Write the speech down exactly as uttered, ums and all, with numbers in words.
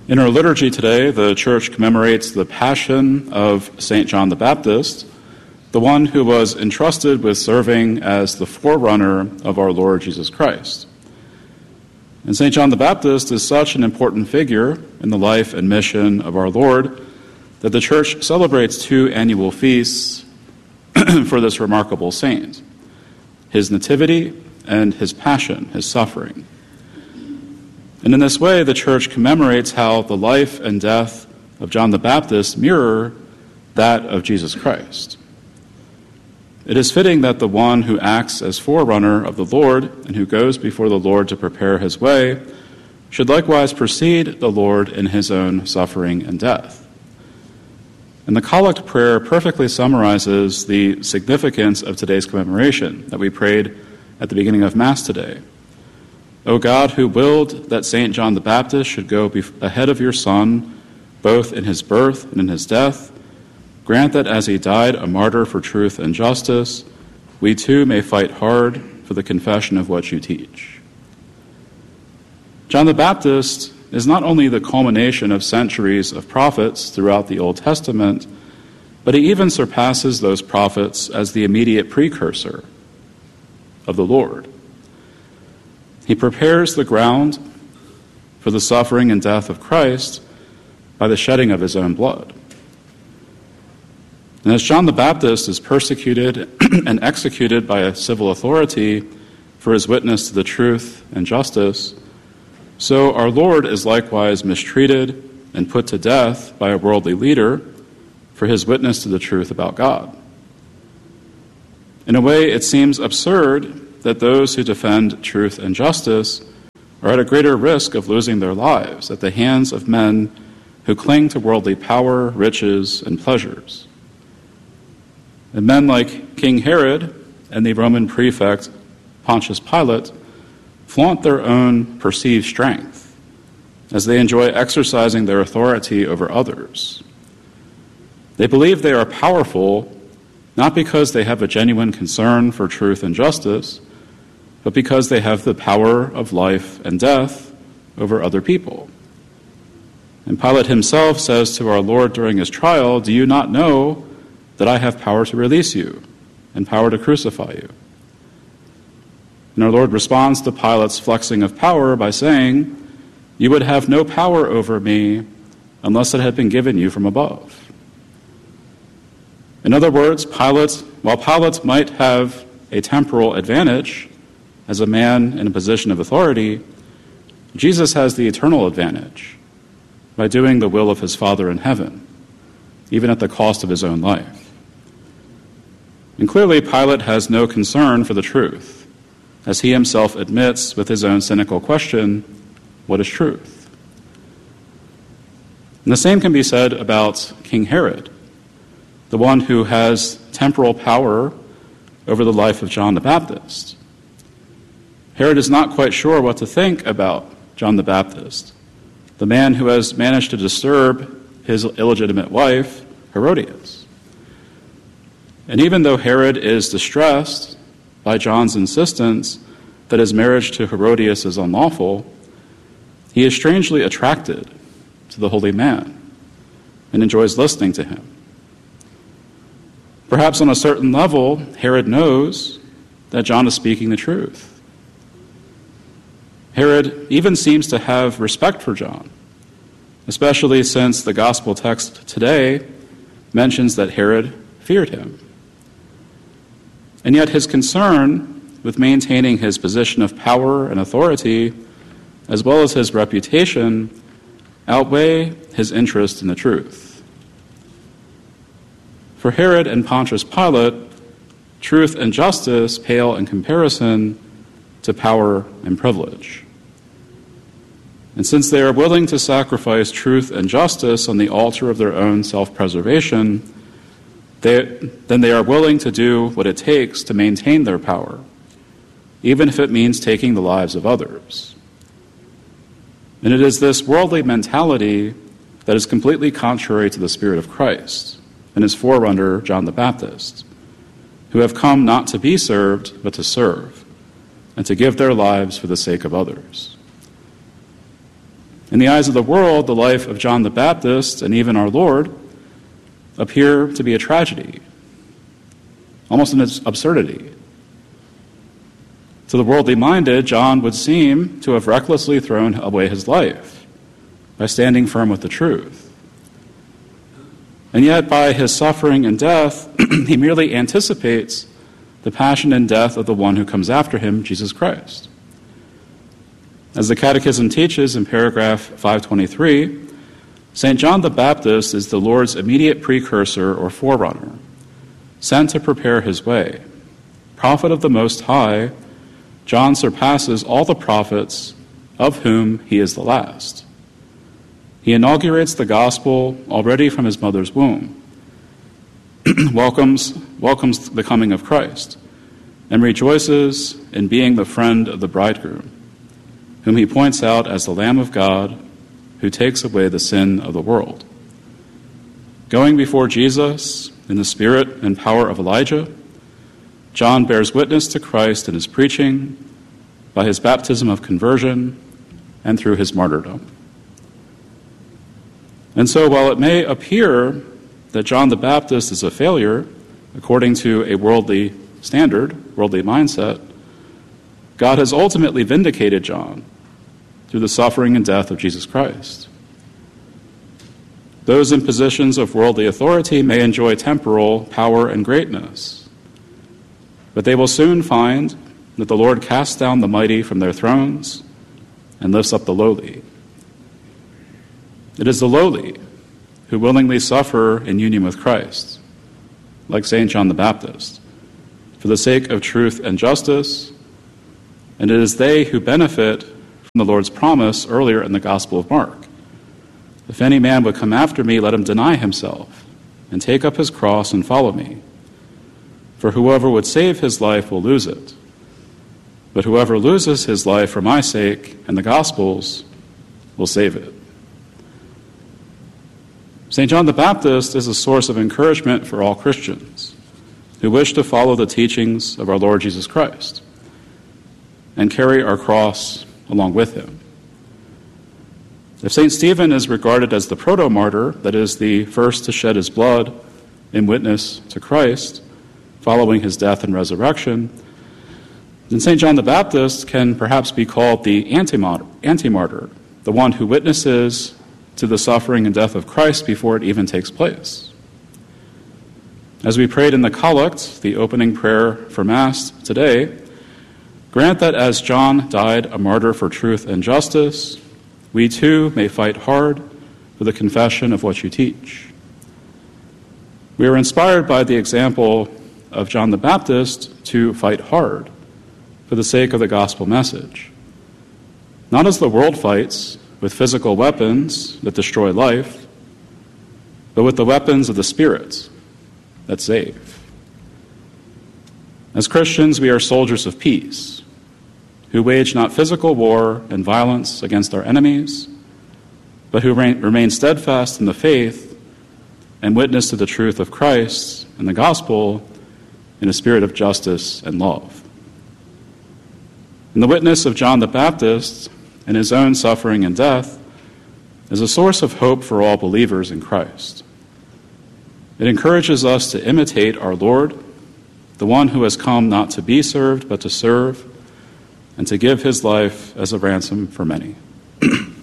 In our liturgy today, the Church commemorates the Passion of Saint John the Baptist, the one who was entrusted with serving as the forerunner of our Lord Jesus Christ. And Saint John the Baptist is such an important figure in the life and mission of our Lord that the Church celebrates two annual feasts for this remarkable saint: his nativity and his passion, his suffering. And in this way, the Church commemorates how the life and death of John the Baptist mirror that of Jesus Christ. It is fitting that the one who acts as forerunner of the Lord and who goes before the Lord to prepare his way should likewise precede the Lord in his own suffering and death. And the Collect prayer perfectly summarizes the significance of today's commemoration that we prayed at the beginning of Mass today. O God, who willed that Saint John the Baptist should go ahead of your Son, both in his birth and in his death, grant that as he died a martyr for truth and justice, we too may fight hard for the confession of what you teach. John the Baptist is not only the culmination of centuries of prophets throughout the Old Testament, but he even surpasses those prophets as the immediate precursor of the Lord. He prepares the ground for the suffering and death of Christ by the shedding of his own blood. And as John the Baptist is persecuted and executed by a civil authority for his witness to the truth and justice, so our Lord is likewise mistreated and put to death by a worldly leader for his witness to the truth about God. In a way, it seems absurd that those who defend truth and justice are at a greater risk of losing their lives at the hands of men who cling to worldly power, riches, and pleasures. And men like King Herod and the Roman prefect Pontius Pilate flaunt their own perceived strength as they enjoy exercising their authority over others. They believe they are powerful not because they have a genuine concern for truth and justice, but because they have the power of life and death over other people. And Pilate himself says to our Lord during his trial, "Do you not know that I have power to release you and power to crucify you?" And our Lord responds to Pilate's flexing of power by saying, "You would have no power over me unless it had been given you from above." In other words, Pilate, while Pilate might have a temporal advantage as a man in a position of authority, Jesus has the eternal advantage by doing the will of his Father in heaven, even at the cost of his own life. And clearly, Pilate has no concern for the truth, as he himself admits with his own cynical question, what is truth? And the same can be said about King Herod, the one who has temporal power over the life of John the Baptist. Herod is not quite sure what to think about John the Baptist, the man who has managed to disturb his illegitimate wife, Herodias. And even though Herod is distressed by John's insistence that his marriage to Herodias is unlawful, he is strangely attracted to the holy man and enjoys listening to him. Perhaps on a certain level, Herod knows that John is speaking the truth. Herod even seems to have respect for John, especially since the gospel text today mentions that Herod feared him. And yet his concern with maintaining his position of power and authority, as well as his reputation, outweigh his interest in the truth. For Herod and Pontius Pilate, truth and justice pale in comparison to power and privilege. And since they are willing to sacrifice truth and justice on the altar of their own self-preservation, they, then they are willing to do what it takes to maintain their power, even if it means taking the lives of others. And it is this worldly mentality that is completely contrary to the Spirit of Christ and his forerunner, John the Baptist, who have come not to be served, but to serve, and to give their lives for the sake of others. In the eyes of the world, the life of John the Baptist and even our Lord appear to be a tragedy, almost an absurdity. To the worldly minded, John would seem to have recklessly thrown away his life by standing firm with the truth. And yet, by his suffering and death, he merely anticipates the passion and death of the one who comes after him, Jesus Christ. As the Catechism teaches in paragraph five twenty-three, Saint John the Baptist is the Lord's immediate precursor or forerunner, sent to prepare his way. Prophet of the Most High, John surpasses all the prophets, of whom he is the last. He inaugurates the gospel already from his mother's womb, welcomes, welcomes the coming of Christ, and rejoices in being the friend of the bridegroom, whom he points out as the Lamb of God who takes away the sin of the world. Going before Jesus in the spirit and power of Elijah, John bears witness to Christ in his preaching, by his baptism of conversion, and through his martyrdom. And so while it may appear that John the Baptist is a failure, according to a worldly standard, worldly mindset, God has ultimately vindicated John through the suffering and death of Jesus Christ. Those in positions of worldly authority may enjoy temporal power and greatness, but they will soon find that the Lord casts down the mighty from their thrones and lifts up the lowly. It is the lowly who willingly suffer in union with Christ, like Saint John the Baptist, for the sake of truth and justice, and it is they who benefit from the Lord's promise earlier in the Gospel of Mark. If any man would come after me, let him deny himself and take up his cross and follow me. For whoever would save his life will lose it, but whoever loses his life for my sake and the Gospel's will save it. Saint John the Baptist is a source of encouragement for all Christians who wish to follow the teachings of our Lord Jesus Christ and carry our cross along with him. If Saint Stephen is regarded as the proto-martyr, that is, the first to shed his blood in witness to Christ following his death and resurrection, then Saint John the Baptist can perhaps be called the anti-martyr, the one who witnesses to the suffering and death of Christ before it even takes place. As we prayed in the Collect, the opening prayer for Mass today, grant that as John died a martyr for truth and justice, we too may fight hard for the confession of what you teach. We are inspired by the example of John the Baptist to fight hard for the sake of the gospel message, not as the world fights, with physical weapons that destroy life, but with the weapons of the Spirit that save. As Christians, we are soldiers of peace, who wage not physical war and violence against our enemies, but who remain steadfast in the faith and witness to the truth of Christ and the gospel in a spirit of justice and love. And the witness of John the Baptist and his own suffering and death is a source of hope for all believers in Christ. It encourages us to imitate our Lord, the one who has come not to be served, but to serve, and to give his life as a ransom for many.